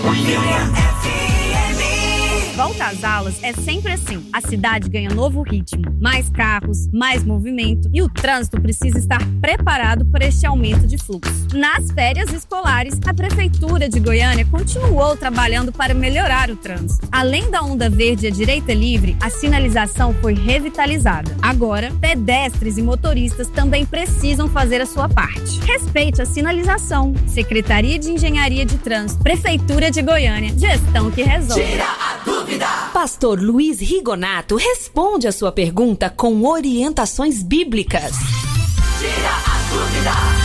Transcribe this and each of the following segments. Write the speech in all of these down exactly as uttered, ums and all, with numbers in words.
Volta às aulas é sempre assim. A cidade ganha novo ritmo, mais carros, mais movimento e o trânsito precisa estar preparado para este aumento de fluxo. Nas férias escolares, a Prefeitura de Goiânia continuou trabalhando para melhorar o trânsito. Além da onda verde e a direita livre, a sinalização foi revitalizada. Agora, pedestres e motoristas também precisam fazer a sua parte. Respeite a sinalização. Secretaria de Engenharia de Trânsito, Prefeitura de Goiânia, gestão que resolve. Tira a dúvida! Pastor Luiz Rigonato responde a sua pergunta com orientações bíblicas. Tira a dúvida!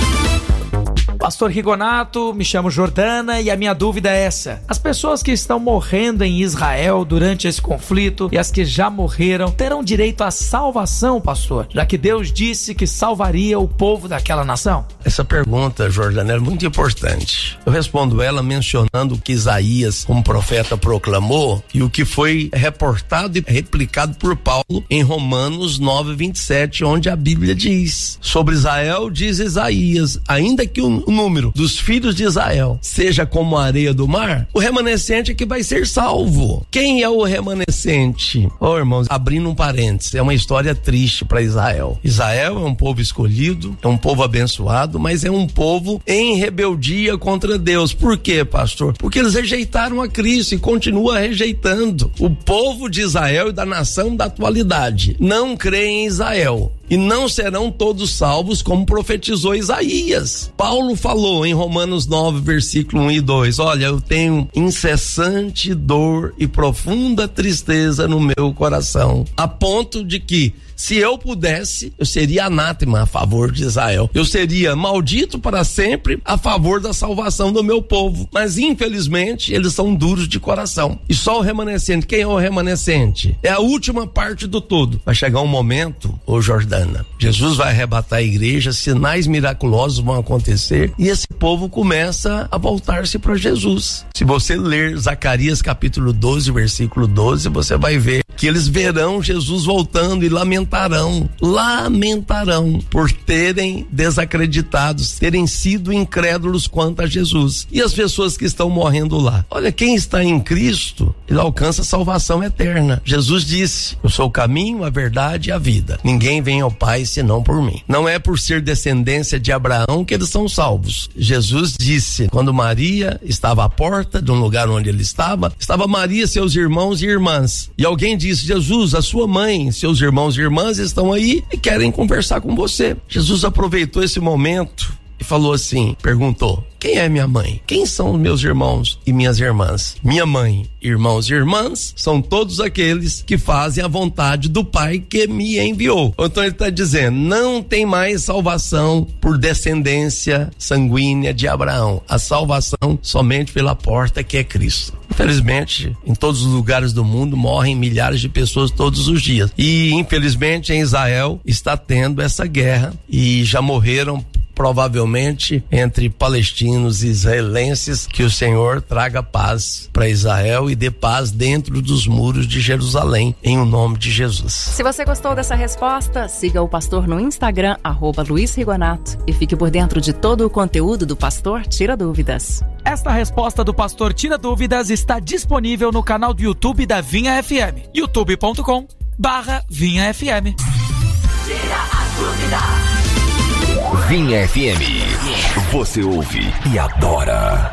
Pastor Rigonato, me chamo Jordana e a minha dúvida é essa: as pessoas que estão morrendo em Israel durante esse conflito e as que já morreram terão direito à salvação, pastor? Já que Deus disse que salvaria o povo daquela nação? Essa pergunta, Jordana, é muito importante. Eu respondo ela mencionando o que Isaías, como profeta, proclamou e o que foi reportado e replicado por Paulo em Romanos nove, vinte e sete, onde a Bíblia diz: sobre Israel diz Isaías, ainda que o o número dos filhos de Israel seja como a areia do mar, o remanescente é que vai ser salvo. Quem é o remanescente? Oh, irmãos, abrindo um parênteses, é uma história triste para Israel. Israel é um povo escolhido, é um povo abençoado, mas é um povo em rebeldia contra Deus. Por quê, pastor? Porque eles rejeitaram a Cristo e continuam rejeitando. O povo de Israel e da nação da atualidade não crê em Israel. E não serão todos salvos, como profetizou Isaías. Paulo falou em Romanos nove, versículo um e dois, olha, eu tenho incessante dor e profunda tristeza no meu coração, a ponto de que, se eu pudesse, eu seria anátema a favor de Israel. Eu seria maldito para sempre a favor da salvação do meu povo. Mas, infelizmente, eles são duros de coração. E só o remanescente. Quem é o remanescente? É a última parte do todo. Vai chegar um momento, ô Jordana, Jesus vai arrebatar a igreja, sinais miraculosos vão acontecer e esse povo começa a voltar-se para Jesus. Se você ler Zacarias capítulo doze, versículo doze, você vai ver que eles verão Jesus voltando e lamentarão, lamentarão por terem desacreditados, terem sido incrédulos quanto a Jesus. E as pessoas que estão morrendo lá? Olha, quem está em Cristo, ele alcança a salvação eterna. Jesus disse, eu sou o caminho, a verdade e a vida. Ninguém vem ao Pai senão por mim. Não é por ser descendência de Abraão que eles são salvos. Jesus disse, quando Maria estava à porta de um lugar onde ele estava, estava Maria, seus irmãos e irmãs. E alguém disse, Jesus, a sua mãe, seus irmãos e irmãs estão aí e querem conversar com você. Jesus aproveitou esse momento e falou assim, perguntou, quem é minha mãe? Quem são meus irmãos e minhas irmãs? Minha mãe, irmãos e irmãs são todos aqueles que fazem a vontade do Pai que me enviou. Então ele está dizendo, não tem mais salvação por descendência sanguínea de Abraão. A salvação somente pela porta que é Cristo. Infelizmente, em todos os lugares do mundo morrem milhares de pessoas todos os dias. E infelizmente em Israel está tendo essa guerra e já morreram provavelmente entre palestinos e israelenses. Que o Senhor traga paz para Israel e dê paz dentro dos muros de Jerusalém, em o nome de Jesus. Se você gostou dessa resposta, siga o pastor no Instagram, arroba Luiz Rigonato, e fique por dentro de todo o conteúdo do Pastor Tira Dúvidas. Esta resposta do Pastor Tira Dúvidas está disponível no canal do YouTube da Vinha F M, youtube ponto com barra Vinha F M. Tira a dúvida. Vinha F M. Você ouve e adora.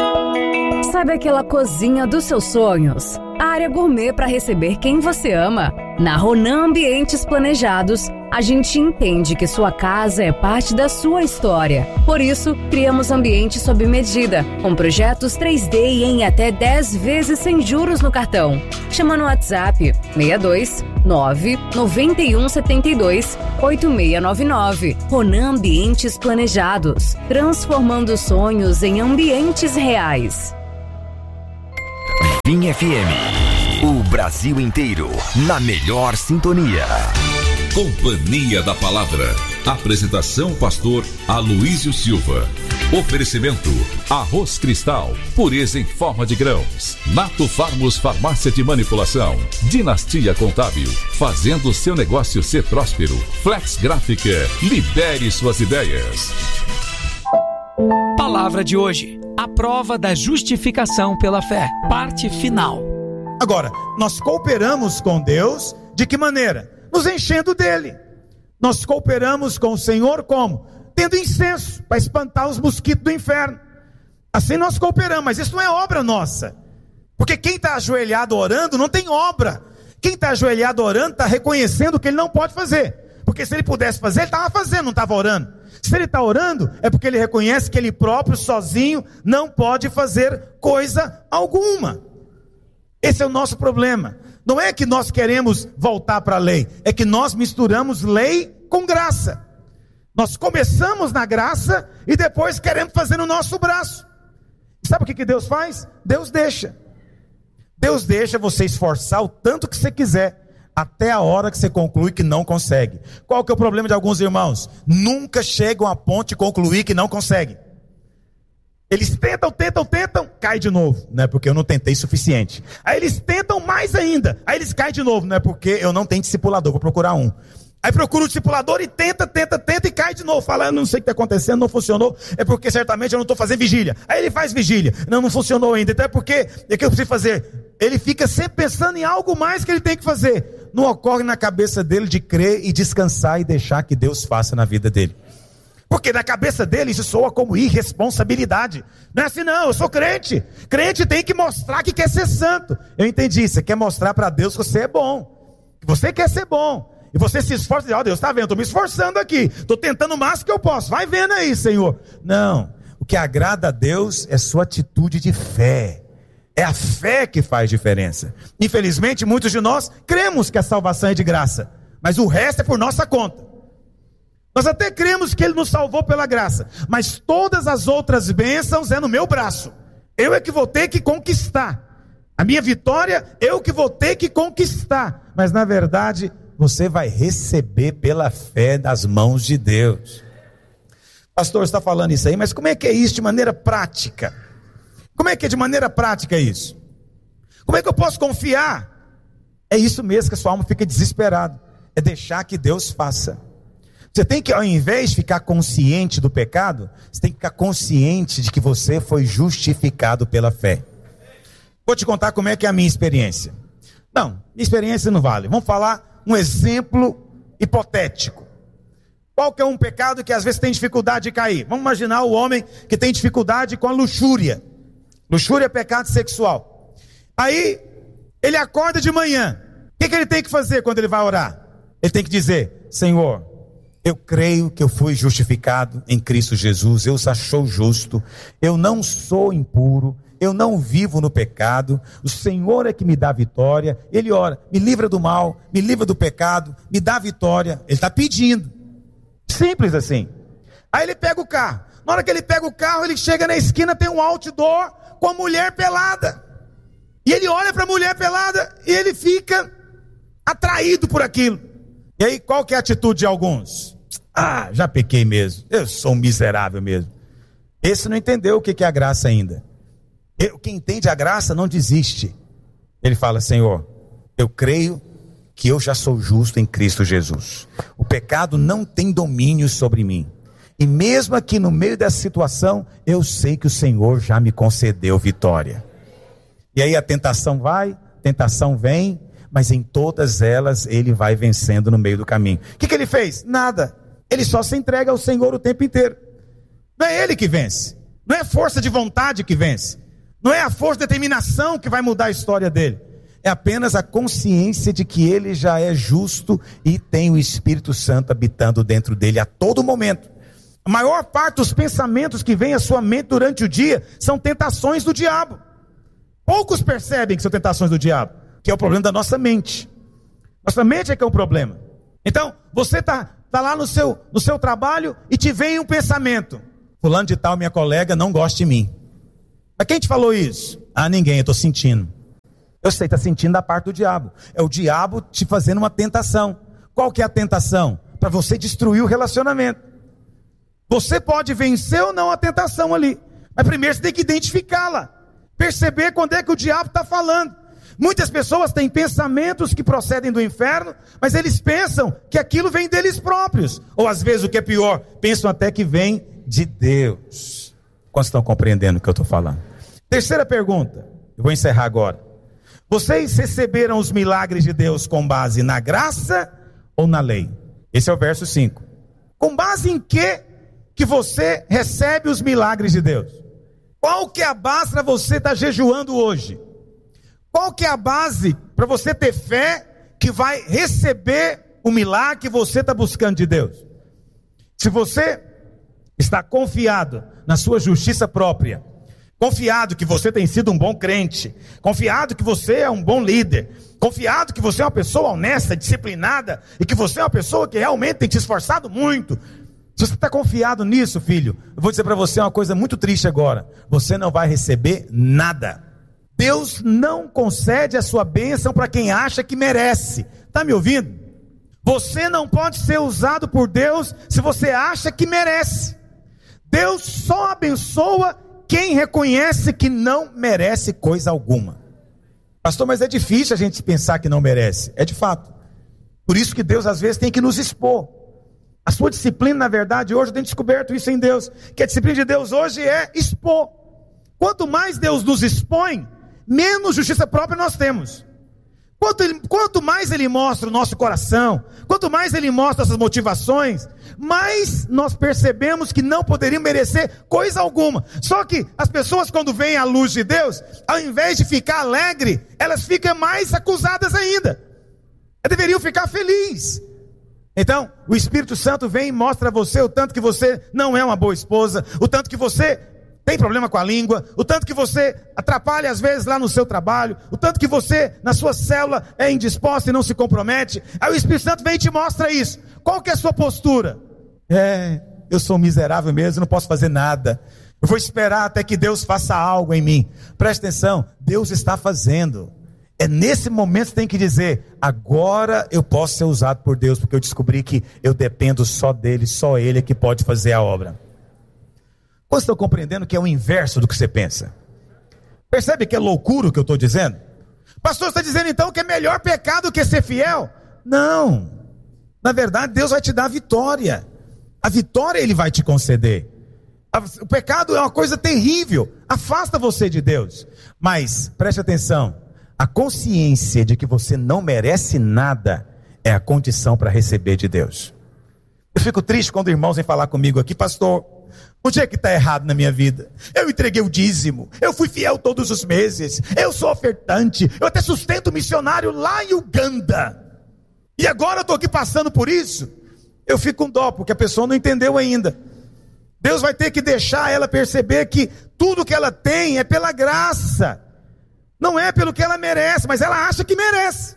Sabe aquela cozinha dos seus sonhos? A área gourmet para receber quem você ama? Na Ronan Ambientes Planejados, a gente entende que sua casa é parte da sua história. Por isso, criamos ambientes sob medida, com projetos três D e em até dez vezes sem juros no cartão. Chama no WhatsApp seis dois nove nove um sete dois oito seis nove nove. Ronan Ambientes Planejados, transformando sonhos em ambientes reais. Vinha F M, o Brasil inteiro na melhor sintonia. Companhia da Palavra. Apresentação pastor Aloísio Silva. Oferecimento Arroz Cristal, pureza em forma de grãos. Nato Farmos Farmácia de Manipulação. Dinastia Contábil, fazendo seu negócio ser próspero. Flex Gráfica, libere suas ideias. Palavra de hoje. A prova da justificação pela fé. Parte final. Agora, nós cooperamos com Deus de que maneira? Nos enchendo dele. Nós cooperamos com o Senhor como? Tendo incenso para espantar os mosquitos do inferno. Assim nós cooperamos, mas isso não é obra nossa. Porque quem está ajoelhado orando não tem obra. Quem está ajoelhado orando está reconhecendo que ele não pode fazer. Porque se ele pudesse fazer, ele estava fazendo, não estava orando. Se ele está orando, é porque ele reconhece que ele próprio, sozinho, não pode fazer coisa alguma. Esse é o nosso problema. Não é que nós queremos voltar para a lei, é que nós misturamos lei com graça. Nós começamos na graça e depois queremos fazer no nosso braço. Sabe o que, que Deus faz? Deus deixa. Deus deixa você esforçar o tanto que você quiser, até a hora que você conclui que não consegue. Qual que é o problema de alguns irmãos? Nunca chegam a ponto de concluir que não conseguem. Eles tentam, tentam, tentam, cai de novo. Não é porque eu não tentei suficiente. Aí eles tentam mais ainda. Aí eles caem de novo. Não é porque eu não tenho discipulador, vou procurar um. Aí procura o discipulador e tenta, tenta, tenta e cai de novo. Fala, eu não sei o que está acontecendo, não funcionou. É porque certamente eu não estou fazendo vigília. Aí ele faz vigília. Não, não funcionou ainda. Então é porque, é que eu preciso fazer. Ele fica sempre pensando em algo mais que ele tem que fazer. Não ocorre na cabeça dele de crer e descansar e deixar que Deus faça na vida dele. Porque na cabeça dele isso soa como irresponsabilidade. Não é assim não, eu sou crente. Crente tem que mostrar que quer ser santo. Eu entendi, você quer mostrar para Deus que você é bom. Que você quer ser bom. E você se esforça e diz, ó, Deus, está vendo, estou me esforçando aqui. Estou tentando o máximo que eu posso. Vai vendo aí, Senhor. Não, o que agrada a Deus é sua atitude de fé. É a fé que faz diferença. Infelizmente, muitos de nós cremos que a salvação é de graça. Mas o resto é por nossa conta. Nós até cremos que Ele nos salvou pela graça, mas todas as outras bênçãos é no meu braço. Eu é que vou ter que conquistar. A minha vitória, eu que vou ter que conquistar. Mas na verdade, você vai receber pela fé das mãos de Deus. Pastor, está falando isso aí, mas como é que é isso de maneira prática? Como é que é de maneira prática isso? Como é que eu posso confiar? É isso mesmo que a sua alma fica desesperada. É deixar que Deus faça. Você tem que, ao invés de ficar consciente do pecado, você tem que ficar consciente de que você foi justificado pela fé. Vou te contar como é que é a minha experiência. Não, minha experiência não vale. Vamos falar um exemplo hipotético. Qual que é um pecado que às vezes tem dificuldade de cair? Vamos imaginar o homem que tem dificuldade com a luxúria. Luxúria é pecado sexual. Aí, ele acorda de manhã. O que, que ele tem que fazer quando ele vai orar? Ele tem que dizer, Senhor, eu creio que eu fui justificado em Cristo Jesus, eu sou justo, eu não sou impuro, eu não vivo no pecado, o Senhor é que me dá vitória. Ele ora, me livra do mal, me livra do pecado, me dá vitória. Ele está pedindo, simples assim. Aí ele pega o carro, na hora que ele pega o carro, ele chega na esquina, tem um outdoor com a mulher pelada, e ele olha para a mulher pelada, e ele fica atraído por aquilo. E aí qual que é a atitude de alguns? Ah, já pequei mesmo, eu sou um miserável mesmo. Esse não entendeu o que é a graça ainda. Quem entende a graça não desiste. Ele fala, Senhor, eu creio que eu já sou justo em Cristo Jesus. O pecado não tem domínio sobre mim. E mesmo aqui no meio dessa situação, eu sei que o Senhor já me concedeu vitória. E aí a tentação vai, tentação vem, mas em todas elas ele vai vencendo no meio do caminho. O que, que ele fez? Nada. Ele só se entrega ao Senhor o tempo inteiro. Não é ele que vence. Não é força de vontade que vence. Não é a força de determinação que vai mudar a história dele. É apenas a consciência de que ele já é justo e tem o Espírito Santo habitando dentro dele a todo momento. A maior parte dos pensamentos que vem à sua mente durante o dia são tentações do diabo. Poucos percebem que são tentações do diabo, que é o problema da nossa mente. Nossa mente é que é o problema. Então, você está tá lá no seu, no seu trabalho e te vem um pensamento. Fulano de tal, minha colega, não gosta de mim. Mas quem te falou isso? Ah, ninguém, eu estou sentindo. Eu sei, está sentindo da parte do diabo. É o diabo te fazendo uma tentação. Qual que é a tentação? Para você destruir o relacionamento. Você pode vencer ou não a tentação ali. Mas primeiro você tem que identificá-la. Perceber quando é que o diabo está falando. Muitas pessoas têm pensamentos que procedem do inferno, mas eles pensam que aquilo vem deles próprios. Ou às vezes, o que é pior, pensam até que vem de Deus. Quantos estão compreendendo o que eu estou falando? Terceira pergunta, eu vou encerrar agora. Vocês receberam os milagres de Deus com base na graça ou na lei? Esse é o verso cinco. Com base em que que você recebe os milagres de Deus? Qual que é a base para você estar jejuando hoje? Qual que é a base para você ter fé que vai receber o milagre que você está buscando de Deus? Se você está confiado na sua justiça própria, confiado que você tem sido um bom crente, confiado que você é um bom líder, confiado que você é uma pessoa honesta, disciplinada, e que você é uma pessoa que realmente tem te esforçado muito, se você está confiado nisso, filho, eu vou dizer para você uma coisa muito triste agora: você não vai receber nada. Deus não concede a sua bênção para quem acha que merece. Está me ouvindo? Você não pode ser usado por Deus se você acha que merece. Deus só abençoa quem reconhece que não merece coisa alguma. Pastor, mas é difícil a gente pensar que não merece. É de fato. Por isso que Deus às vezes tem que nos expor. A sua disciplina, na verdade, hoje eu tenho descoberto isso em Deus, que a disciplina de Deus hoje é expor. Quanto mais Deus nos expõe, menos justiça própria nós temos. Quanto, ele, quanto mais Ele mostra o nosso coração, quanto mais Ele mostra essas motivações, mais nós percebemos que não poderíamos merecer coisa alguma. Só que as pessoas, quando veem a luz de Deus, ao invés de ficar alegre, elas ficam mais acusadas ainda. Elas deveriam ficar felizes. Então, o Espírito Santo vem e mostra a você o tanto que você não é uma boa esposa, o tanto que você tem problema com a língua, o tanto que você atrapalha às vezes lá no seu trabalho, o tanto que você na sua célula é indisposta e não se compromete. Aí o Espírito Santo vem e te mostra isso. Qual que é a sua postura? É, eu sou miserável mesmo, não posso fazer nada. Eu vou esperar até que Deus faça algo em mim. Preste atenção, Deus está fazendo. É nesse momento que você tem que dizer: agora eu posso ser usado por Deus, porque eu descobri que eu dependo só dele, só ele é que pode fazer a obra. Vocês estão compreendendo que é o inverso do que você pensa? Percebe que é loucura o que eu estou dizendo? Pastor, você está dizendo então que é melhor pecar do que ser fiel? Não, na verdade Deus vai te dar a vitória. A vitória Ele vai te conceder. O pecado é uma coisa terrível, afasta você de Deus. Mas, preste atenção, a consciência de que você não merece nada é a condição para receber de Deus. Eu fico triste quando irmãos vêm falar comigo aqui: pastor, onde é que está errado na minha vida? Eu entreguei o dízimo, eu fui fiel todos os meses, eu sou ofertante, eu até sustento missionário lá em Uganda, e agora eu estou aqui passando por isso. Eu fico com dó, porque a pessoa não entendeu ainda. Deus vai ter que deixar ela perceber que tudo que ela tem é pela graça, não é pelo que ela merece, mas ela acha que merece.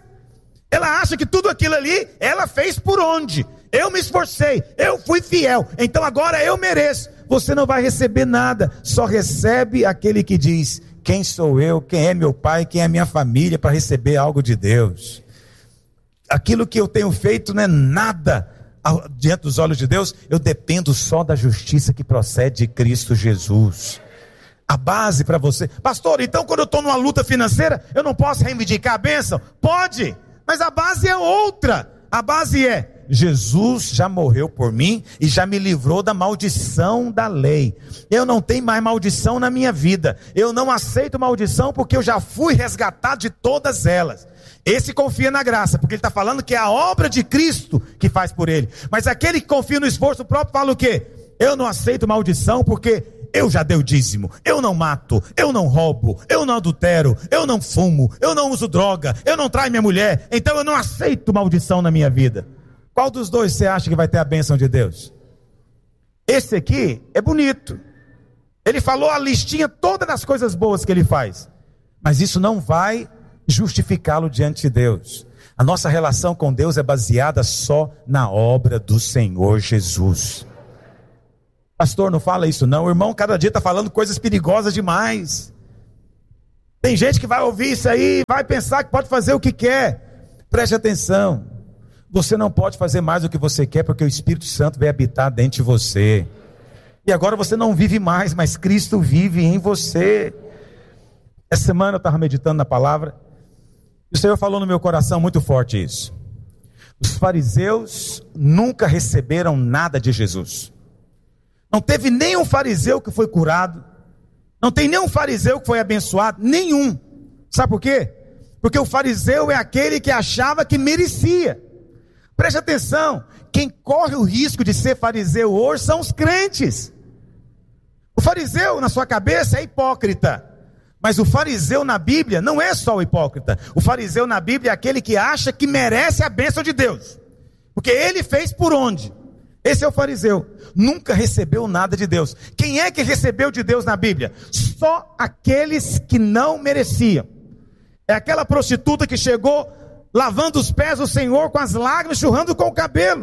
Ela acha que tudo aquilo ali, ela fez por onde? Eu me esforcei, eu fui fiel, então agora eu mereço. Você não vai receber nada, só recebe aquele que diz: quem sou eu, quem é meu pai, quem é minha família para receber algo de Deus. Aquilo que eu tenho feito não é nada diante dos olhos de Deus. Eu dependo só da justiça que procede de Cristo Jesus. A base para você: pastor, então quando eu estou numa luta financeira, eu não posso reivindicar a bênção? Pode, mas a base é outra. A base é: Jesus já morreu por mim e já me livrou da maldição da lei. Eu não tenho mais maldição na minha vida. Eu não aceito maldição porque eu já fui resgatado de todas elas. Esse confia na graça, porque ele está falando que é a obra de Cristo que faz por ele. Mas aquele que confia no esforço próprio fala o quê? Eu não aceito maldição porque eu já dei o dízimo, eu não mato, eu não roubo, eu não adultero, eu não fumo, eu não uso droga, eu não traio minha mulher, então eu não aceito maldição na minha vida. Qual dos dois você acha que vai ter a bênção de Deus? Esse aqui é bonito. Ele falou a listinha toda das coisas boas que ele faz, mas isso não vai justificá-lo diante de Deus. A nossa relação com Deus é baseada só na obra do Senhor Jesus. Pastor, não fala isso não, o irmão cada dia está falando coisas perigosas demais. Tem gente que vai ouvir isso aí e vai pensar que pode fazer o que quer. Preste atenção, você não pode fazer mais do que você quer, porque o Espírito Santo vai habitar dentro de você. E agora você não vive mais, mas Cristo vive em você. Essa semana eu estava meditando na palavra, e o Senhor falou no meu coração muito forte isso. Os fariseus nunca receberam nada de Jesus. Não teve nenhum fariseu que foi curado, Não tem nenhum fariseu que foi abençoado, nenhum. Sabe por quê? Porque o fariseu é aquele que achava que merecia. Preste atenção, quem corre o risco de ser fariseu hoje são os crentes. O fariseu na sua cabeça é hipócrita. Mas o fariseu na Bíblia não é só o hipócrita. O fariseu na Bíblia é aquele que acha que merece a bênção de Deus. Porque ele fez por onde? Esse é o fariseu. Nunca recebeu nada de Deus. Quem é que recebeu de Deus na Bíblia? Só aqueles que não mereciam. É aquela prostituta que chegou lavando os pés do Senhor com as lágrimas, enxugando com o cabelo.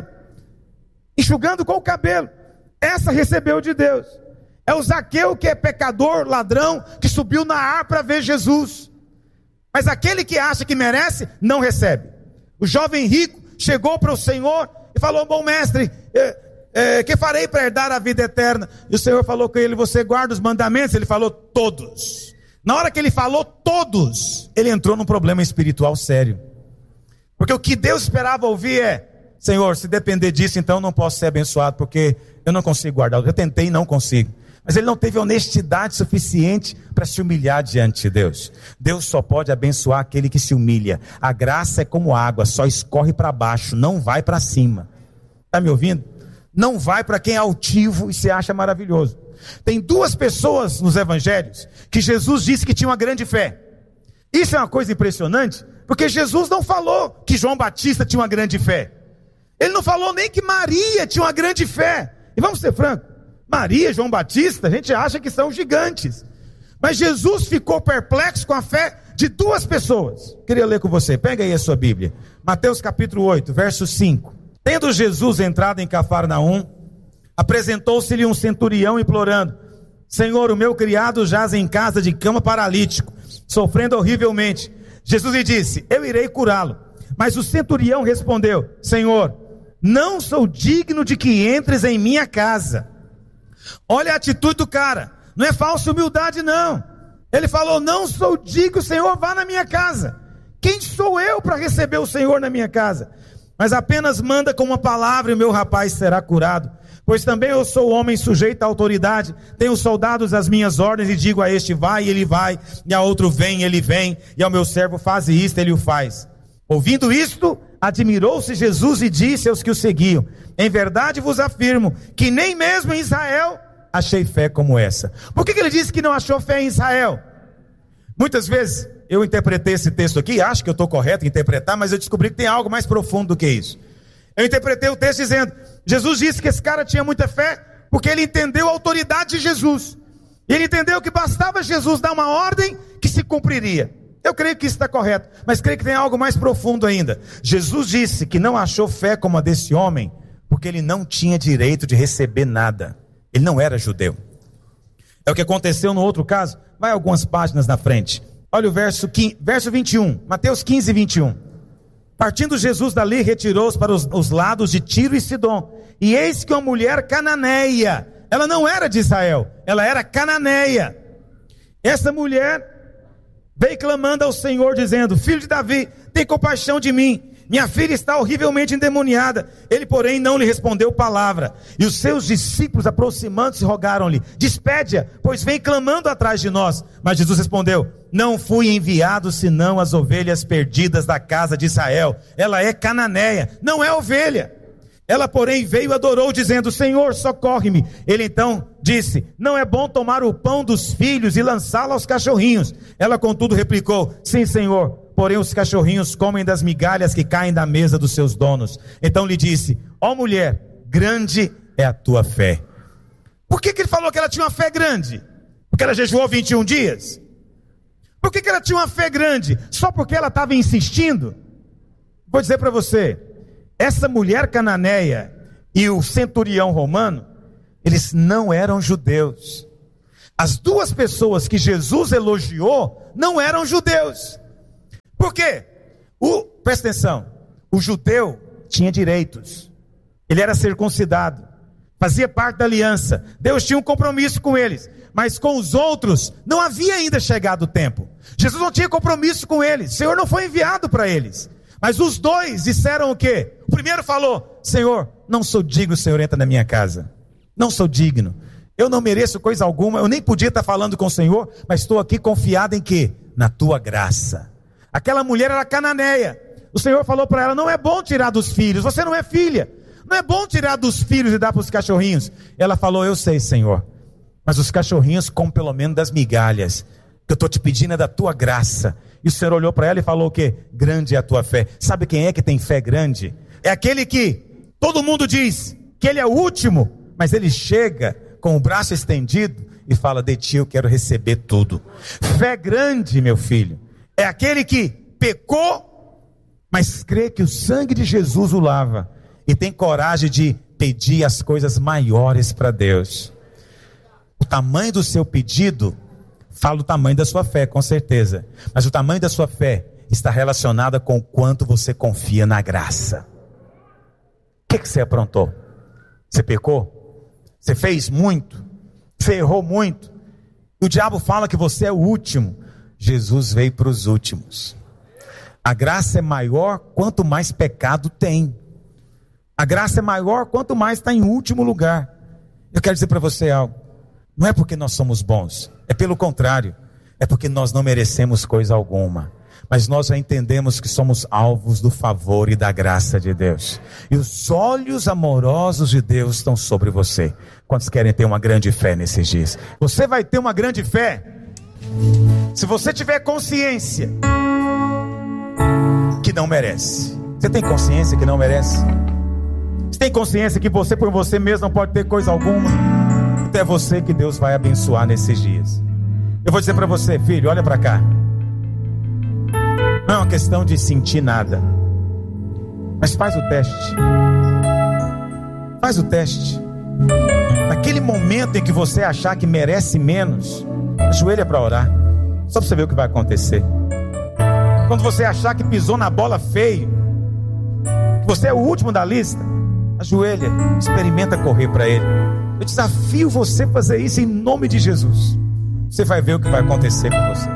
Enxugando com o cabelo. Essa recebeu de Deus. É o Zaqueu, que é pecador, ladrão, que subiu na ar para ver Jesus. Mas aquele que acha que merece, não recebe. O jovem rico chegou para o Senhor e falou: bom mestre, é, é, que farei para herdar a vida eterna? E o Senhor falou com ele: você guarda os mandamentos? Ele falou: todos. Na hora que ele falou todos, ele entrou num problema espiritual sério. Porque o que Deus esperava ouvir é: Senhor, se depender disso, então eu não posso ser abençoado, porque eu não consigo guardar. Eu tentei e não consigo. Mas ele não teve honestidade suficiente para se humilhar diante de Deus. Deus só pode abençoar aquele que se humilha. A graça é como água, só escorre para baixo, não vai para cima. Está me ouvindo? Não vai para quem é altivo e se acha maravilhoso. Tem duas pessoas nos evangelhos que Jesus disse que tinham uma grande fé. Isso é uma coisa impressionante, porque Jesus não falou que João Batista tinha uma grande fé. Ele não falou nem que Maria tinha uma grande fé. E vamos ser francos, Maria, João Batista, a gente acha que são gigantes. Mas Jesus ficou perplexo com a fé de duas pessoas. Queria ler com você, pega aí a sua Bíblia. Mateus capítulo oito, verso cinco. Tendo Jesus entrado em Cafarnaum, apresentou-se-lhe um centurião implorando: Senhor, o meu criado jaz em casa de cama paralítico, sofrendo horrivelmente. Jesus lhe disse: eu irei curá-lo. Mas o centurião respondeu: Senhor, não sou digno de que entres em minha casa. Olha a atitude do cara, não é falsa humildade não. Ele falou: não sou digno, Senhor, vá na minha casa. Quem sou eu para receber o Senhor na minha casa? Mas apenas manda com uma palavra e o meu rapaz será curado. Pois também eu sou homem sujeito à autoridade, tenho soldados às minhas ordens, e digo a este vai e ele vai, e a outro vem e ele vem, e ao meu servo faz isto, ele o faz. Ouvindo isto, admirou-se Jesus e disse aos que o seguiam: em verdade vos afirmo que nem mesmo em Israel achei fé como essa. Por que que ele disse que não achou fé em Israel? Muitas vezes eu interpretei esse texto aqui, acho que eu estou correto em interpretar, mas eu descobri que tem algo mais profundo do que isso. Eu interpretei o texto dizendo: Jesus disse que esse cara tinha muita fé porque ele entendeu a autoridade de Jesus. E ele entendeu que bastava Jesus dar uma ordem que se cumpriria. Eu creio que isso está correto, mas creio que tem algo mais profundo ainda. Jesus disse que não achou fé como a desse homem porque ele não tinha direito de receber nada. Ele não era judeu. É o que aconteceu no outro caso. Vai algumas páginas na frente. Olha o verso, quinze, verso vinte e um. Mateus quinze, vinte e um. Partindo Jesus dali, retirou-se para os, os lados de Tiro e Sidom. E eis que uma mulher cananeia, ela não era de Israel, ela era cananeia. Essa mulher veio clamando ao Senhor, dizendo: Filho de Davi, tem compaixão de mim. Minha filha está horrivelmente endemoniada. Ele, porém, não lhe respondeu palavra. E os seus discípulos, aproximando-se, rogaram-lhe: despede-a, pois vem clamando atrás de nós. Mas Jesus respondeu: não fui enviado senão as ovelhas perdidas da casa de Israel. Ela é cananeia, não é ovelha. Ela, porém, veio e adorou, dizendo: Senhor, socorre-me. Ele então disse: não é bom tomar o pão dos filhos e lançá-lo aos cachorrinhos. Ela, contudo, replicou: sim, Senhor, porém os cachorrinhos comem das migalhas que caem da mesa dos seus donos. Então lhe disse: ó mulher, grande é a tua fé. Por que que ele falou que ela tinha uma fé grande? Porque ela jejuou vinte e um dias? Por que que ela tinha uma fé grande? Só porque ela estava insistindo? Vou dizer para você, essa mulher cananeia e o centurião romano, eles não eram judeus. As duas pessoas que Jesus elogiou não eram judeus. Por quê? O, presta atenção, o judeu tinha direitos, ele era circuncidado, fazia parte da aliança, Deus tinha um compromisso com eles, mas com os outros não havia ainda chegado o tempo. Jesus não tinha compromisso com eles, o Senhor não foi enviado para eles. Mas os dois disseram o quê? O primeiro falou: Senhor, não sou digno, o Senhor entra na minha casa. Não sou digno. Eu não mereço coisa alguma, eu nem podia estar falando com o Senhor, mas estou aqui confiado em quê? Na tua graça. Aquela mulher era cananeia. O Senhor falou para ela: não é bom tirar dos filhos, você não é filha. Não é bom tirar dos filhos e dar para os cachorrinhos. Ela falou: eu sei, Senhor, mas os cachorrinhos comem pelo menos das migalhas. Que eu estou te pedindo é da tua graça. E o Senhor olhou para ela e falou o quê? Grande é a tua fé. Sabe quem é que tem fé grande? É aquele que todo mundo diz que ele é o último, mas ele chega com o braço estendido e fala: de ti eu quero receber tudo. Fé grande, meu filho, é aquele que pecou, mas crê que o sangue de Jesus o lava e tem coragem de pedir as coisas maiores para Deus. O tamanho do seu pedido fala o tamanho da sua fé, com certeza, mas o tamanho da sua fé está relacionado com o quanto você confia na graça. O que, que você aprontou? Você pecou? Você fez muito? Você errou muito? E o diabo fala que você é o último. Jesus veio para os últimos. A graça é maior quanto mais pecado tem. A graça é maior quanto mais está em último lugar. Eu quero dizer para você algo. Não é porque nós somos bons, é pelo contrário, é porque nós não merecemos coisa alguma, mas nós já entendemos que somos alvos do favor e da graça de Deus, e os olhos amorosos de Deus estão sobre você. Quantos querem ter uma grande fé nesses dias? Você vai ter uma grande fé se você tiver consciência que não merece. Você tem consciência que não merece? Você tem consciência que você por você mesmo não pode ter coisa alguma? Então é você que Deus vai abençoar nesses dias. Eu vou dizer para você, filho, olha para cá. Não é uma questão de sentir nada, mas faz o teste. Faz o teste. Naquele momento em que você achar que merece menos, ajoelha para orar, só para você ver o que vai acontecer. Quando você achar que pisou na bola feio, que você é o último da lista, ajoelha, experimenta correr para Ele. Eu desafio você a fazer isso em nome de Jesus. Você vai ver o que vai acontecer com você.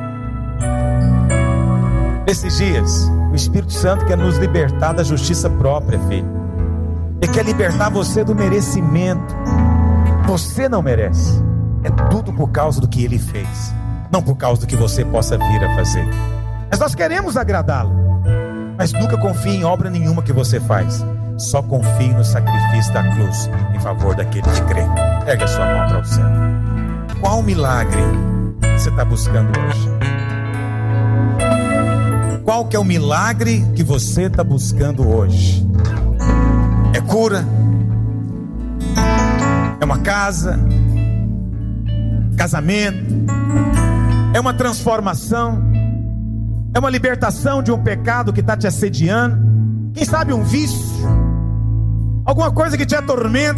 Nesses dias, o Espírito Santo quer nos libertar da justiça própria, filho. Ele quer libertar você do merecimento. Você não merece. É tudo por causa do que Ele fez, não por causa do que você possa vir a fazer. Mas nós queremos agradá-lo. Mas nunca confie em obra nenhuma que você faz. Só confie no sacrifício da cruz em favor daquele que crê. Pega a sua mão para o céu. Qual milagre você está buscando hoje? Qual que é o milagre que você está buscando hoje? É cura? É uma casa? Casamento? É uma transformação? É uma libertação de um pecado que está te assediando? Quem sabe um vício? Alguma coisa que te atormenta?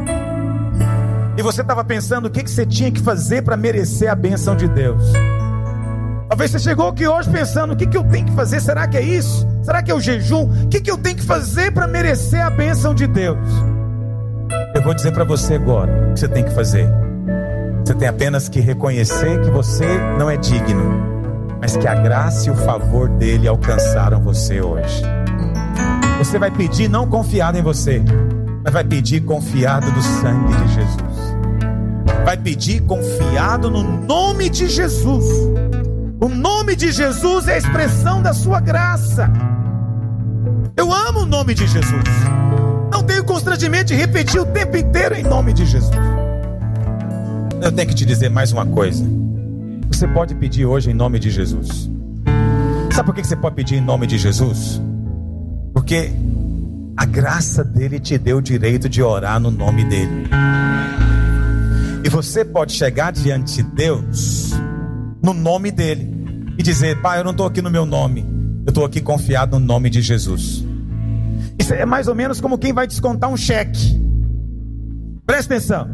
E você estava pensando o que, que você tinha que fazer para merecer a bênção de Deus. Talvez você chegou aqui hoje pensando: o que, que eu tenho que fazer? Será que é isso? Será que é o jejum? O que, que eu tenho que fazer para merecer a bênção de Deus? Eu vou dizer para você agora o que você tem que fazer. Você tem apenas que reconhecer que você não é digno, mas que a graça e o favor dele alcançaram você hoje. Você vai pedir não confiado em você, mas vai pedir confiado no sangue de Jesus. Vai pedir confiado no nome de Jesus. O nome de Jesus é a expressão da sua graça. Eu amo o nome de Jesus. Não tenho constrangimento de repetir o tempo inteiro em nome de Jesus. Eu tenho que te dizer mais uma coisa. Você pode pedir hoje em nome de Jesus. Sabe por que você pode pedir em nome de Jesus? Porque a graça dele te deu o direito de orar no nome dele. E você pode chegar diante de Deus no nome dele e dizer: Pai, eu não estou aqui no meu nome, eu estou aqui confiado no nome de Jesus. Isso é mais ou menos como quem vai descontar um cheque. Presta atenção.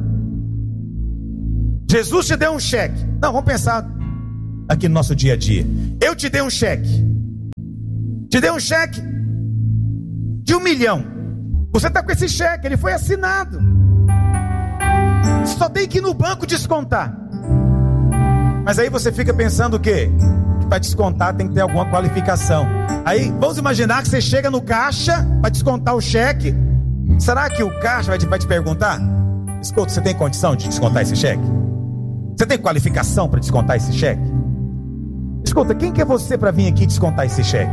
Jesus te deu um cheque. Não, vamos pensar aqui no nosso dia a dia. Eu te dei um cheque. Te dei um cheque de um milhão. Você está com esse cheque, ele foi assinado. Só tem que ir no banco descontar. Mas aí você fica pensando o quê? Que para descontar tem que ter alguma qualificação. Aí vamos imaginar que você chega no caixa para descontar o cheque. Será que o caixa vai te, vai te perguntar: Escuta, você tem condição de descontar esse cheque? Você tem qualificação para descontar esse cheque? Escuta, quem que é você para vir aqui descontar esse cheque?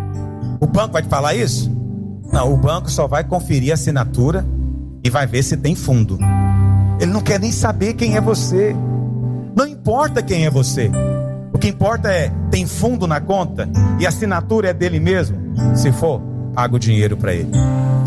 O banco vai te falar isso? Não, o banco só vai conferir a assinatura e vai ver se tem fundo. Ele não quer nem saber quem é você. Não importa quem é você. O que importa é, tem fundo na conta e a assinatura é dele mesmo? Se for, paga o dinheiro para ele.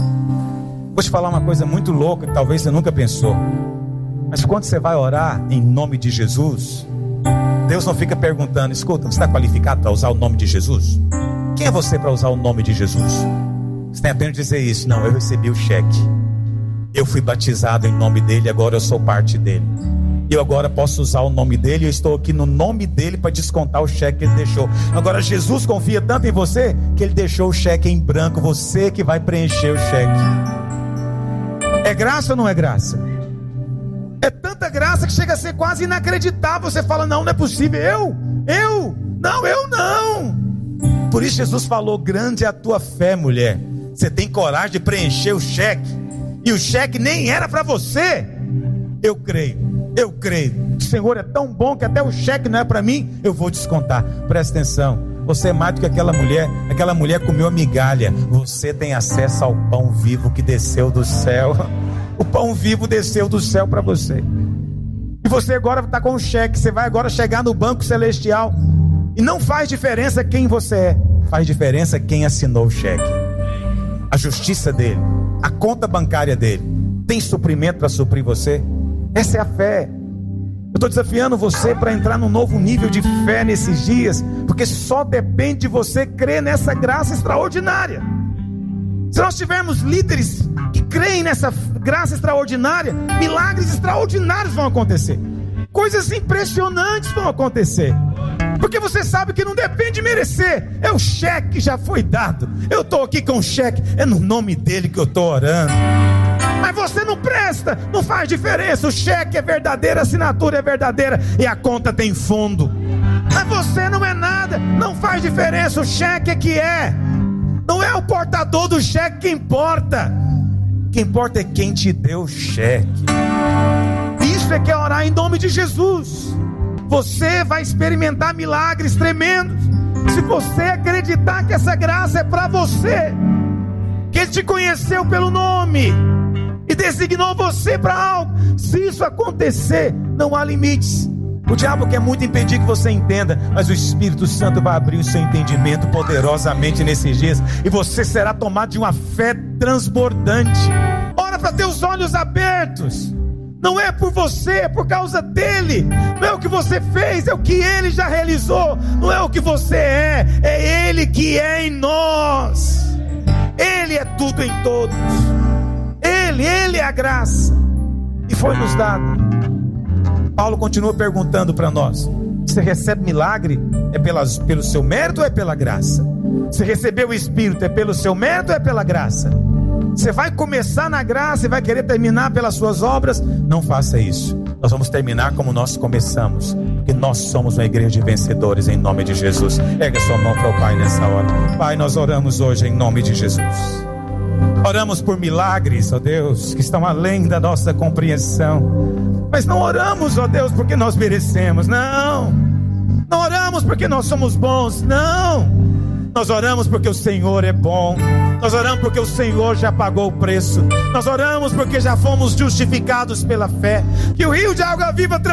Vou te falar uma coisa muito louca que talvez você nunca pensou. Mas quando você vai orar em nome de Jesus, Deus não fica perguntando: escuta, você está qualificado para usar o nome de Jesus? Quem é você para usar o nome de Jesus? Você tem apenas dizer isso: não, eu recebi o cheque, eu fui batizado em nome dele, agora eu sou parte dele, eu agora posso usar o nome dele, eu estou aqui no nome dele para descontar o cheque que ele deixou. Agora Jesus confia tanto em você que ele deixou o cheque em branco, você que vai preencher o cheque. É graça ou não é graça? É tanta graça que chega a ser quase inacreditável. Você fala: não, não é possível, eu, eu, não, eu não. Por isso Jesus falou: grande é a tua fé, mulher. Você tem coragem de preencher o cheque, e o cheque nem era para você. Eu creio, eu creio, o Senhor é tão bom que até o cheque não é para mim, eu vou descontar. Presta atenção, você é mais do que aquela mulher. Aquela mulher comeu a migalha. Você tem acesso ao pão vivo que desceu do céu. O pão vivo desceu do céu para você. E você agora está com o cheque. Você vai agora chegar no banco celestial. E não faz diferença quem você é, faz diferença quem assinou o cheque. A justiça dele, a conta bancária dele, tem suprimento para suprir você? Essa é a fé. Eu estou desafiando você para entrar num novo nível de fé nesses dias, porque só depende de você crer nessa graça extraordinária. Se nós tivermos líderes que creem nessa graça extraordinária, milagres extraordinários vão acontecer, coisas impressionantes vão acontecer, porque você sabe que não depende de merecer, é o cheque que já foi dado. Eu estou aqui com o cheque, é no nome dele que eu estou orando. Mas você não presta, não faz diferença. O cheque é verdadeiro, a assinatura é verdadeira e a conta tem fundo. Mas você não é nada, não faz diferença. O cheque é que é. Não é o portador do cheque que importa. O que importa é quem te deu o cheque. Isso é que é orar em nome de Jesus. Você vai experimentar milagres tremendos se você acreditar que essa graça é para você, que Ele te conheceu pelo nome e designou você para algo. Se isso acontecer, não há limites. O diabo quer muito impedir que você entenda, mas o Espírito Santo vai abrir o seu entendimento poderosamente nesses dias, e você será tomado de uma fé transbordante. Ora para ter os olhos abertos. Não é por você, é por causa dele. Não é o que você fez, é o que ele já realizou. Não é o que você é, é ele que é em nós. Ele é tudo em todos. Ele, ele é a graça, e foi nos dado. Paulo continua perguntando para nós: você recebe milagre é pelas, pelo seu mérito ou é pela graça? Você recebeu o Espírito é pelo seu mérito ou é pela graça? Você vai começar na graça e vai querer terminar pelas suas obras? Não faça isso. Nós vamos terminar como nós começamos, porque nós somos uma igreja de vencedores em nome de Jesus. Erga sua mão para o Pai nessa hora. Pai, nós oramos hoje em nome de Jesus. Oramos por milagres, ó Deus, que estão além da nossa compreensão. Mas não oramos, ó Deus, porque nós merecemos, não. Não oramos porque nós somos bons, não. Nós oramos porque o Senhor é bom. Nós oramos porque o Senhor já pagou o preço. Nós oramos porque já fomos justificados pela fé. Que o rio de água viva